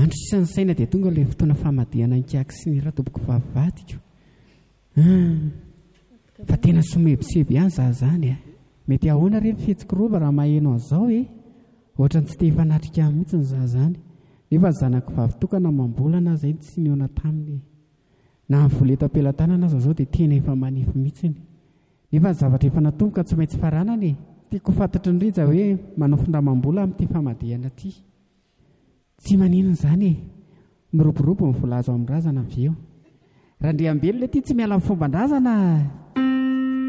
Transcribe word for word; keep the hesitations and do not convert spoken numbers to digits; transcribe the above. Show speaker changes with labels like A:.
A: andro sisany saina dia tonga ilay fotoana famadihana nkiaky sy ny ratoboko vavivadiko. Fa tena somebiseby ihany za zany a. Mety ahoana re fihetsiko rova raha maheno an'izao e. Ohatrany tsy te hifanatrika mihitsy ny za zany. Nefa zanako vavitokana mambolana zay tsy niona taminy. Na ny voletam-pelantanana aza zao dia tena efa manify mihitsiny. Nefa ny zavatra efa natomboka tsy maintsy faranana e. Tiako fantatry ny rija hoe manao findramam-bola amin'ity famadihana ity. Tsy maninona izany e. Miroborobo ny volazo amin'ny razana avy eo. Raha Andriambelona ity tsy miala amin'ny fomban-drazana.